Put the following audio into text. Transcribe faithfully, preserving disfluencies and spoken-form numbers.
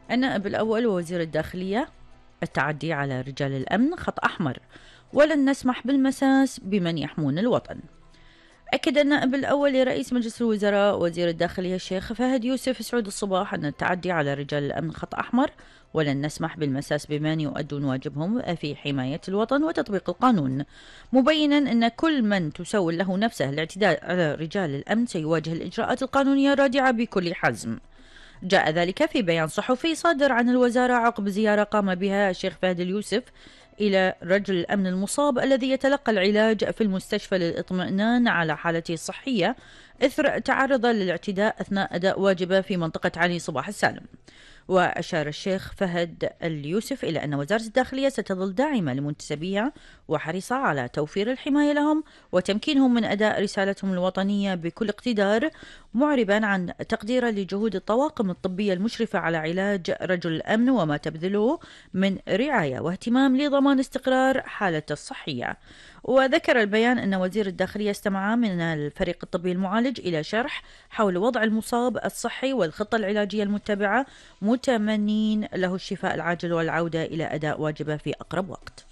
النائب الأول ووزير الداخلية: التعدي على رجال الأمن خط أحمر، ولن نسمح بالمساس بمن يحمون الوطن. أكد النائب الأول لرئيس مجلس الوزراء وزير الداخلية الشيخ فهد يوسف سعود الصباح أن التعدي على رجال الأمن خط أحمر، ولن نسمح بالمساس بمن يؤدون واجبهم في حماية الوطن وتطبيق القانون، مبينا أن كل من تسول له نفسه الاعتداء على رجال الأمن سيواجه الإجراءات القانونية الرادعة بكل حزم. جاء ذلك في بيان صحفي صادر عن الوزارة عقب زيارة قام بها الشيخ فهد اليوسف إلى رجل الأمن المصاب الذي يتلقى العلاج في المستشفى للإطمئنان على حالته الصحية إثر تعرض للاعتداء أثناء أداء واجبه في منطقة علي صباح السالم. وأشار الشيخ فهد اليوسف إلى أن وزارة الداخلية ستظل داعمة لمنتسبيها وحريصة على توفير الحماية لهم وتمكينهم من أداء رسالتهم الوطنية بكل اقتدار، معربا عن تقدير لجهود الطواقم الطبية المشرفة على علاج رجل الأمن وما تبذله من رعاية واهتمام لضمان استقرار حالته الصحية. وذكر البيان أن وزير الداخلية استمع من الفريق الطبي المعالج إلى شرح حول وضع المصاب الصحي والخطة العلاجية المتبعة، متمنين له الشفاء العاجل والعودة إلى أداء واجبه في أقرب وقت.